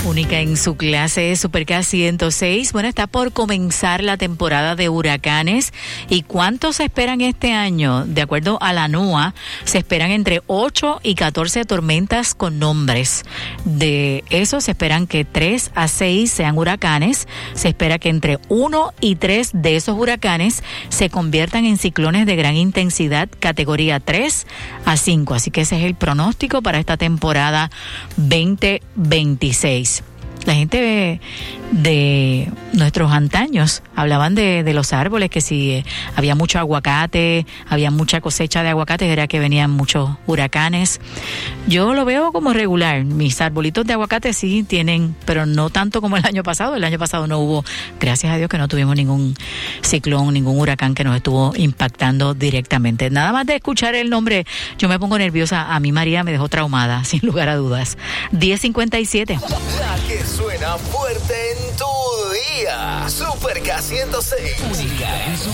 Única en su clase, Super K 106. Bueno, está por comenzar la temporada de huracanes. ¿Y cuántos se esperan este año? De acuerdo a la NOAA, se esperan entre 8 y 14 tormentas con nombres. De eso se esperan que 3 a 6 sean huracanes. Se espera que entre 1 y 3 de esos huracanes se conviertan en ciclones de gran intensidad, categoría 3 a 5. Así que ese es el pronóstico para esta temporada 2026. La gente de nuestros antaños hablaban de los árboles, que si había mucho aguacate, había mucha cosecha de aguacate, era que venían muchos huracanes. Yo lo veo como regular. Mis arbolitos de aguacate sí tienen, pero no tanto como el año pasado. El año pasado no hubo, gracias a Dios que no tuvimos ningún ciclón, ningún huracán que nos estuvo impactando directamente. Nada más de escuchar el nombre, yo me pongo nerviosa. A mí María me dejó traumada, sin lugar a dudas. 10:57. La que suena fuerte en tu día. Super K 106. Única en su